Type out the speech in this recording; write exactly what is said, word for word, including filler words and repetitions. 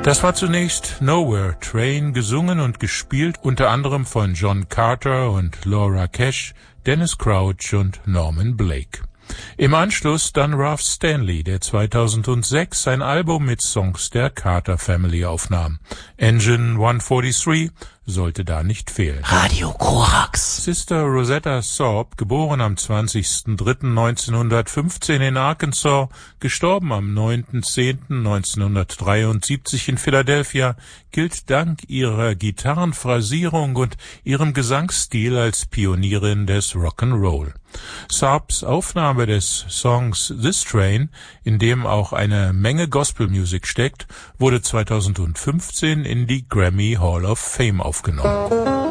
Das war zunächst Nowhere Train, gesungen und gespielt unter anderem von John Carter und Laura Cash, Dennis Crouch und Norman Blake. Im Anschluss dann Ralph Stanley, der zweitausendsechs ein Album mit Songs der Carter Family aufnahm. Engine hundertdreiundvierzig sollte da nicht fehlen. Radio Korax. Sister Rosetta Tharpe, geboren am zwanzigsten dritten neunzehnhundertfünfzehn in Arkansas, gestorben am neunten zehnten neunzehnhundertdreiundsiebzig in Philadelphia, gilt dank ihrer Gitarrenphrasierung und ihrem Gesangsstil als Pionierin des Rock'n'Roll. Tharpes Aufnahme des Songs This Train, in dem auch eine Menge Gospelmusik steckt, wurde zweitausendfünfzehn in die Grammy Hall of Fame aufgenommen.